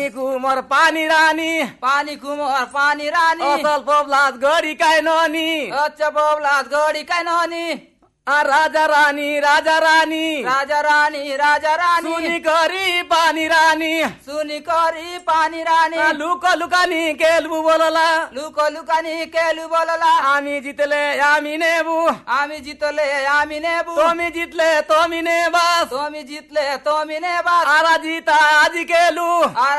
कुमर पानी रानी पानी कुमर पानी रानी असल पबलात गरी काय ननी अच्छा बबलात गडी काय नहनी राजा रानी राजा रानी राजा रानी राजा रानी सुनी करी पानी रानी सुनी करी पानी रानी लुक लुकानी केलबु बोलला लुको लुकानी केलु बोलला आम्ही जितले आम्ही नेबू आम्ही जितले आम्ही नेबू तुम्ही जितले तुम्ही नेबास तुम्ही जितले तुम्ही नेबास आरा जिता आजी केलू